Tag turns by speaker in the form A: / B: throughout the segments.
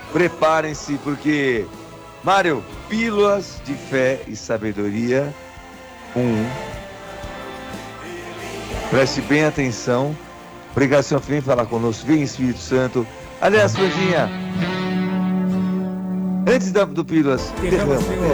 A: preparem-se, porque, Mário, pílulas de fé e sabedoria 1. Preste bem atenção. Obrigado, senhor, vem falar conosco. Vem, Espírito Santo. Aliás, Vandinha, antes do pílulas, derrama,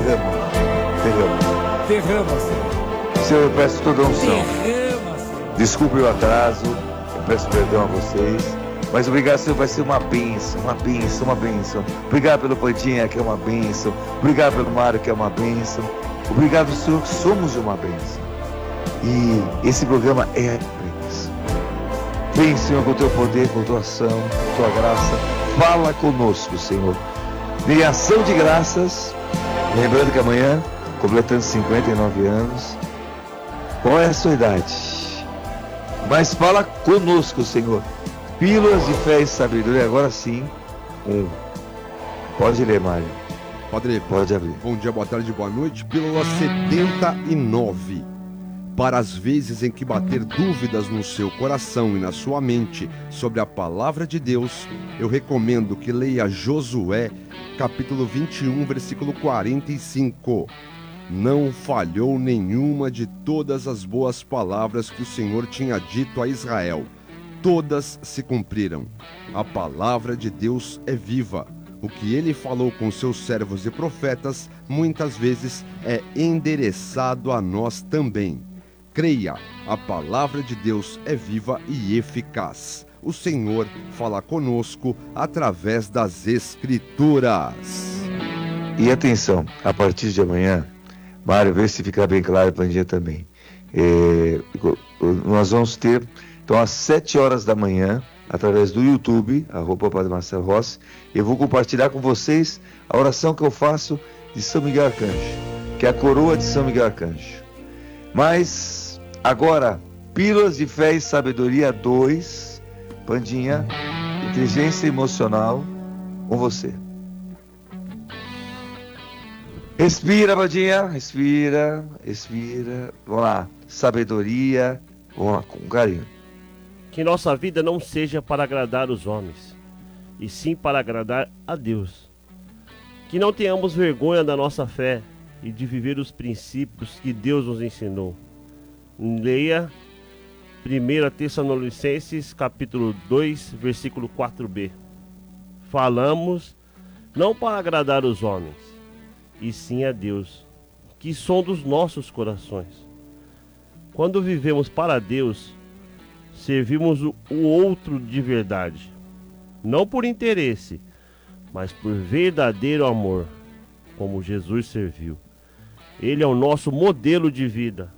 A: Senhor. Senhor, eu peço toda a unção. Desculpe o atraso, eu peço perdão a vocês. Mas obrigado, Senhor, vai ser uma bênção. Obrigado pelo Pandinha, que é uma bênção. Obrigado pelo Mário, que é uma bênção. Obrigado, Senhor, que somos uma bênção. E esse programa é a bênção. Vem, Senhor, com o teu poder, com a tua ação, com a tua graça. Fala conosco, Senhor. Em ação de graças, lembrando que amanhã, completando 59 anos, qual é a sua idade? Mas fala conosco, Senhor. Pílulas de fé e sabedoria, agora sim. 1. Pode ler, Mário.
B: Padre,
A: pode abrir.
B: Bom dia, boa tarde, boa noite. Pílula 79. Para as vezes em que bater dúvidas no seu coração e na sua mente sobre a palavra de Deus, eu recomendo que leia Josué, capítulo 21, versículo 45. Não falhou nenhuma de todas as boas palavras que o Senhor tinha dito a Israel. Todas se cumpriram. A palavra de Deus é viva. O que ele falou com seus servos e profetas, muitas vezes é endereçado a nós também. Creia, a palavra de Deus é viva e eficaz. O Senhor fala conosco através das Escrituras.
A: E atenção, a partir de amanhã, Mário, vê se fica bem claro para o dia também. Nós vamos ter, então, às 7 horas da manhã, através do YouTube, @Padre Marcelo Rossi, eu vou compartilhar com vocês a oração que eu faço de São Miguel Arcanjo, que é a coroa de São Miguel Arcanjo. Mas, agora, pílulas de fé e sabedoria 2, Pandinha, inteligência emocional, com você. Respira, Pandinha, respira. Vamos lá, sabedoria, vamos lá, com carinho.
C: Que nossa vida não seja para agradar os homens, e sim para agradar a Deus. Que não tenhamos vergonha da nossa fé e de viver os princípios que Deus nos ensinou. Leia 1 Tessalonicenses, capítulo 2, versículo 4b. Falamos não para agradar os homens, e sim a Deus, que sonda os nossos corações. Quando vivemos para Deus, servimos o outro de verdade, não por interesse, mas por verdadeiro amor, como Jesus serviu. Ele é o nosso modelo de vida.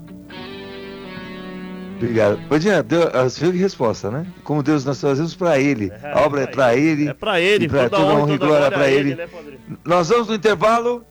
A: Obrigado. Pandinha, você viu que resposta, né? Como Deus nós fazemos para Ele. A obra é para Ele.
C: É para Ele.
A: Toda honra e glória para Ele. Né, nós vamos no intervalo